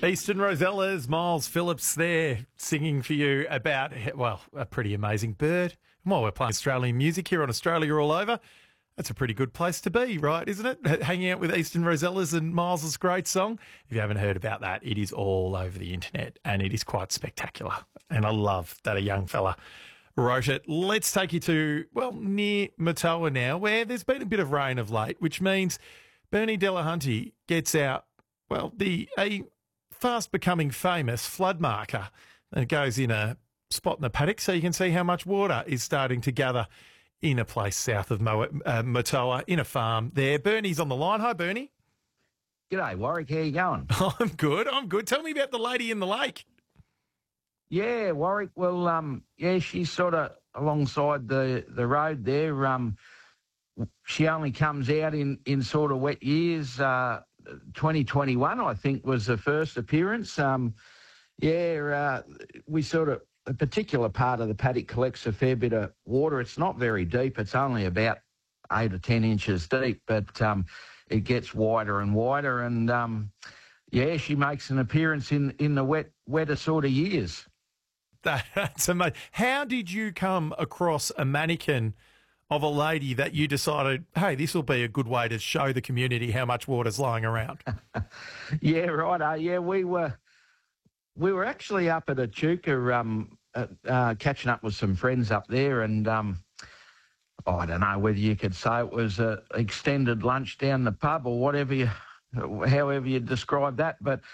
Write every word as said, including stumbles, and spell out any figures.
Eastern Rosellas, Miles Phillips there singing for you about, well, a pretty amazing bird. And while we're playing Australian music here on Australia All Over, that's a pretty good place to be, right, isn't it? Hanging out with Eastern Rosellas and Miles' great song. If you haven't heard about that, it is all over the internet and it is quite spectacular. And I love that a young fella wrote it. Let's take you to, well, near Matoa now, where there's been a bit of rain of late, which means Bernie Delahunty gets out, well, the a fast becoming famous flood marker. And it goes in a spot in the paddock so you can see how much water is starting to gather in a place south of Mo- uh, Matoa, in a farm there. Bernie's on the line. Hi, Bernie. G'day, Warwick. How you going? I'm good. I'm good. Tell me about the lady in the lake. Yeah, Warwick. Well, um, yeah, she's sort of alongside the, the road there. Um, she only comes out in, in sort of wet years. Uh, twenty twenty-one, I think, was the first appearance. Um, yeah, uh, we sort of, a particular part of the paddock collects a fair bit of water. It's not very deep. It's only about eight or ten inches deep, but um, it gets wider and wider. And, um, yeah, she makes an appearance in, in the wet, wetter sort of years. That's amazing. How did you come across a mannequin of a lady that you decided, hey, this will be a good way to show the community how much water's lying around? Yeah, right. Uh, yeah, we were we were actually up at Echuca, um, uh, uh, catching up with some friends up there, and um, oh, I don't know whether you could say it was an extended lunch down the pub or whatever you, however you describe that, but